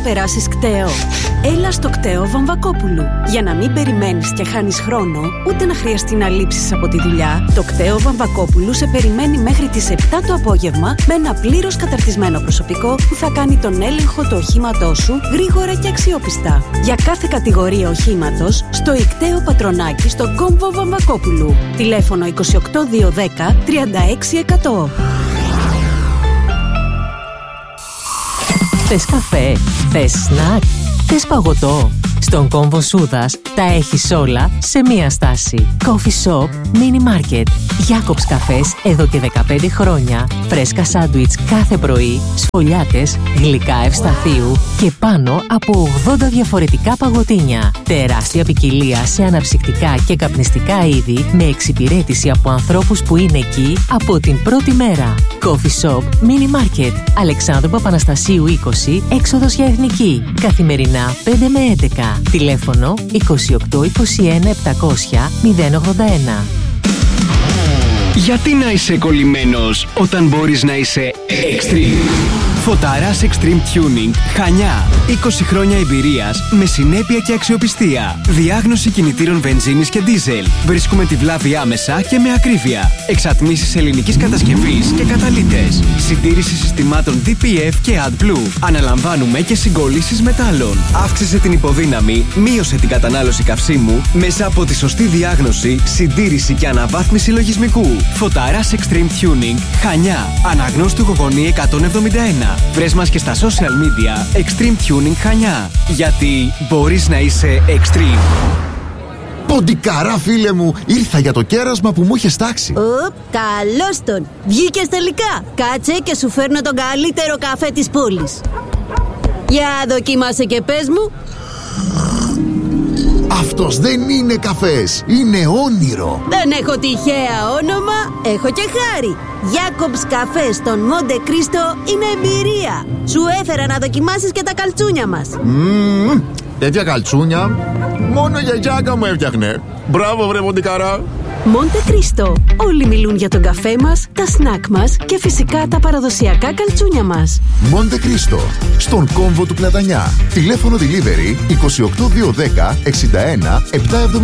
περάσεις κταίο? Έλα στο κταίο Βαμβακόπουλου. Για να μην περιμένεις και χάνεις χρόνο, ούτε να χρειαστεί να λείψεις από τη δουλειά, το κταίο Βαμβακόπουλου σε περιμένει μέχρι τις 7 το απόγευμα με ένα πλήρως καταρτισμένο προσωπικό που θα κάνει τον έλεγχο του οχήματός σου γρήγορα και αξιόπιστα. Για κάθε κατηγορία οχήματος, στο Ικταίο Πατρονάκι στο κόμβο Βαμβακόπουλου. Τηλέφωνο 28210 36100. Θες καφέ, θες σνακ, θες παγωτό? Στον κόμβο Σούδας τα έχεις όλα σε μία στάση. Coffee Shop Mini Market. Jacobs καφές εδώ και 15 χρόνια. Φρέσκα σάντουιτς κάθε πρωί, σφολιάτες, γλυκά ευσταθείου και πάνω από 80 διαφορετικά παγωτίνια. Τεράστια ποικιλία σε αναψυκτικά και καπνιστικά είδη με εξυπηρέτηση από ανθρώπους που είναι εκεί από την πρώτη μέρα. Coffee Shop Mini Market. Αλεξάνδρου Παπαναστασίου 20, έξοδος για Εθνική. Καθημερινά 5 με 11. Τηλέφωνο 28 21 700 081. Γιατί να είσαι κολλημένος όταν μπορείς να είσαι Extreme? Φωτάρας Extreme Tuning Χανιά. 20 χρόνια εμπειρίας με συνέπεια και αξιοπιστία. Διάγνωση κινητήρων βενζίνης και ντίζελ. Βρίσκουμε τη βλάβη άμεσα και με ακρίβεια. Εξατμίσεις ελληνικής κατασκευής και καταλύτες. Συντήρηση συστημάτων DPF και AdBlue. Αναλαμβάνουμε και συγκολλήσεις μετάλλων. Αύξησε την υποδύναμη, μείωσε την κατανάλωση καυσίμου μέσα από τη σωστή διάγνωση, συντήρηση και αναβάθμιση λογισμικού. Φωτάρας Extreme Tuning Χανιά. Αναγνώστου Γογονή 171. Βρες μας και στα social media Extreme Tuning Χανιά. Γιατί μπορείς να είσαι Extreme. Ποντικαρά, φίλε μου, ήρθα για το κέρασμα που μου είχες τάξει. Καλώς τον. Βγήκες τελικά. Κάτσε και σου φέρνω τον καλύτερο καφέ της πόλης. Για δοκίμασε και πες μου. Αυτός δεν είναι καφές, είναι όνειρο. Δεν έχω τυχαία όνομα, έχω και χάρη. Jacobs καφέ στον Μοντε Κρίστο είναι εμπειρία. Σου έφερα να δοκιμάσεις και τα καλτσούνια μας. Τέτοια καλτσούνια μόνο η γιαγιάκα μου έφτιαχνε. Μπράβο βρε Ποντικαρά. Μοντε Κρίστο. Όλοι μιλούν για τον καφέ μας, τα σνακ μας και φυσικά τα παραδοσιακά καλτσούνια μας. Μοντε Κρίστο, στον κόμβο του Πλατανιά. Τηλέφωνο delivery 28210 61 770.